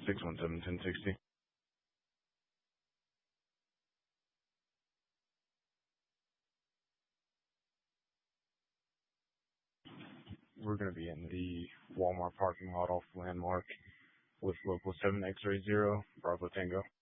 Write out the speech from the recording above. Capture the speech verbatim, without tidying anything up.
six one seven, ten sixty. We're going to be in the Walmart parking lot off Landmark with local seven X-ray zero, Bravo Tango.